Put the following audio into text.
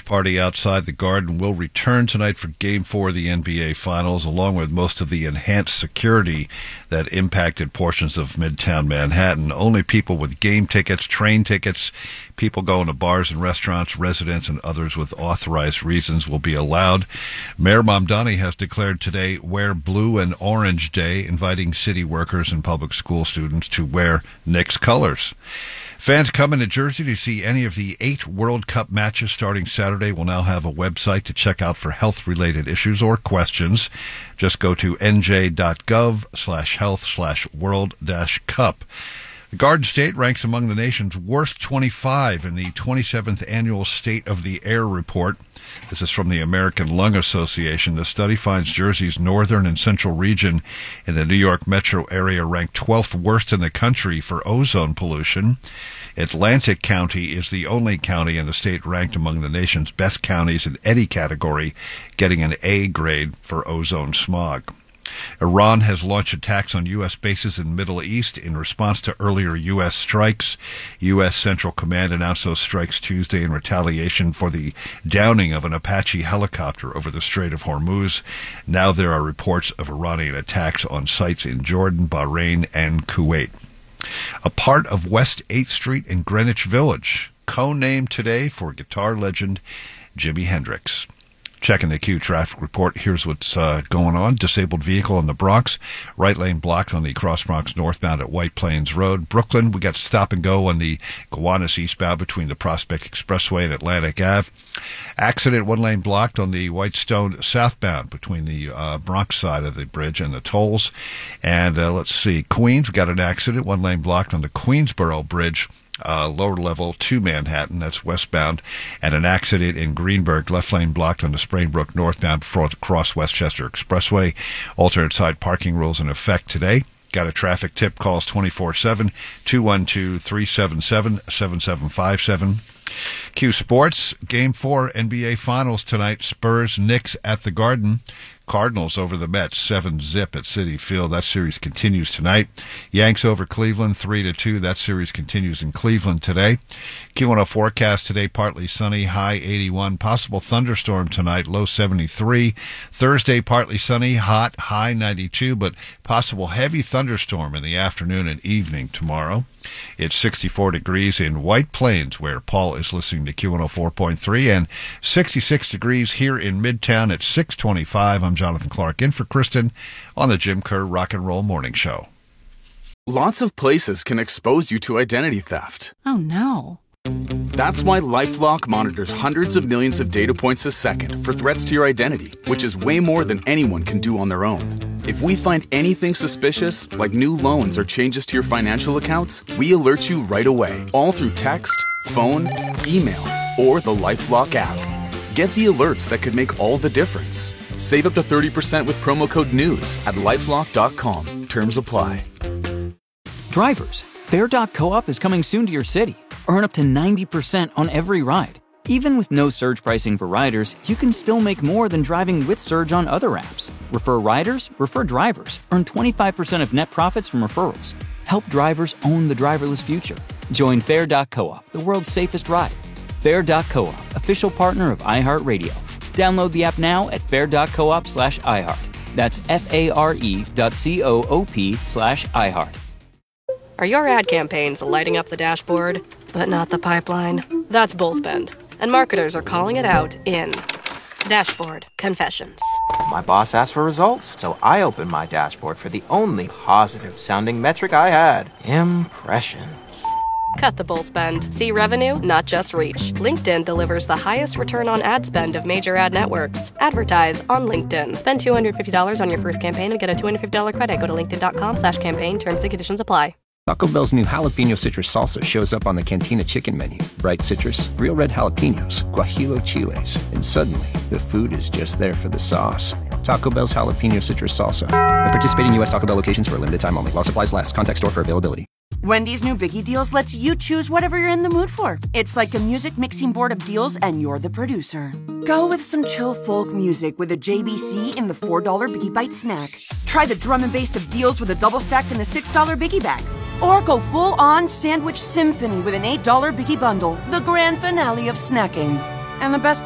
party outside the Garden will return tonight for Game 4 of the NBA Finals, along with most of the enhanced security that impacted portions of Midtown Manhattan. Only people with game tickets, train tickets, people going to bars and restaurants, residents, and others with authorized reasons will be allowed. Mayor Mamdani has declared today Wear Blue and Orange Day, inviting city workers and public school students to wear Knicks colors. Fans coming to Jersey to see any of the 8 World Cup matches starting Saturday will now have a website to check out for health-related issues or questions. Just go to nj.gov/health/world-cup. The Garden State ranks among the nation's worst 25 in the 27th Annual State of the Air Report. This is from the American Lung Association. The study finds Jersey's northern and central region in the New York metro area ranked 12th worst in the country for ozone pollution. Atlantic County is the only county in the state ranked among the nation's best counties in any category, getting an A grade for ozone smog. Iran has launched attacks on U.S. bases in the Middle East in response to earlier U.S. strikes. U.S. Central Command announced those strikes Tuesday in retaliation for the downing of an Apache helicopter over the Strait of Hormuz. Now there are reports of Iranian attacks on sites in Jordan, Bahrain, and Kuwait. A part of West 8th Street in Greenwich Village, co-named today for guitar legend Jimi Hendrix. Checking the Q traffic report, here's what's going on. Disabled vehicle in the Bronx. Right lane blocked on the Cross Bronx northbound at White Plains Road. Brooklyn, we got stop and go on the Gowanus eastbound between the Prospect Expressway and Atlantic Ave. Accident, one lane blocked on the Whitestone southbound between the Bronx side of the bridge and the tolls. And let's see, Queens, we got an accident, one lane blocked on the Queensboro Bridge. Lower level to Manhattan, that's westbound, and an accident in Greenburg, left lane blocked on the Sprainbrook northbound Cross Westchester Expressway. Alternate side parking rules in effect today. Got a traffic tip, calls 24/7, 212-377-7757. Q Sports, Game 4 NBA Finals tonight, Spurs, Knicks at the Garden. Cardinals over the Mets, 7-0 at Citi Field. That series continues tonight. Yanks over Cleveland, 3-2. That series continues in Cleveland today. Q1 forecast today, partly sunny, high 81. Possible thunderstorm tonight, low 73. Thursday, partly sunny, hot, high 92, but possible heavy thunderstorm in the afternoon and evening tomorrow. It's 64 degrees in White Plains, where Paul is listening to Q104.3, and 66 degrees here in Midtown at 625. I'm Jonathan Clark, in for Kristen on the Jim Kerr Rock and Roll Morning Show. Lots of places can expose you to identity theft. Oh, no. That's why LifeLock monitors hundreds of millions of data points a second for threats to your identity, which is way more than anyone can do on their own. If we find anything suspicious, like new loans or changes to your financial accounts, we alert you right away, all through text, phone, email, or the LifeLock app. Get the alerts that could make all the difference. Save up to 30% with promo code NEWS at LifeLock.com. Terms apply. Drivers, Fair.coop is coming soon to your city. Earn up to 90% on every ride. Even with no surge pricing for riders, you can still make more than driving with Surge on other apps. Refer riders, refer drivers. Earn 25% of net profits from referrals. Help drivers own the driverless future. Join Fair.coop, the world's safest ride. Fair.coop, official partner of iHeartRadio. Download the app now at fair.coop/iHeart. That's FARE.coop/iHeart. Are your ad campaigns lighting up the dashboard, but not the pipeline? That's Bullspend, and marketers are calling it out in Dashboard Confessions. My boss asked for results, so I opened my dashboard for the only positive-sounding metric I had: impressions. Cut the bull spend. See revenue, not just reach. LinkedIn delivers the highest return on ad spend of major ad networks. Advertise on LinkedIn. Spend $250 on your first campaign and get a $250 credit. Go to linkedin.com/campaign. Terms and conditions apply. Taco Bell's new jalapeno citrus salsa shows up on the Cantina chicken menu. Bright citrus, real red jalapenos, guajillo chiles, and suddenly the food is just there for the sauce. Taco Bell's jalapeno citrus salsa. At participating U.S. Taco Bell locations for a limited time only. While supplies last. Contact store for availability. Wendy's new Biggie Deals lets you choose whatever you're in the mood for. It's like a music mixing board of deals, and you're the producer. Go with some chill folk music with a JBC in the $4 Biggie Bite snack. Try the drum and bass of deals with a double stack in the $6 Biggie Bag. Or go full-on sandwich symphony with an $8 Biggie Bundle, the grand finale of snacking. And the best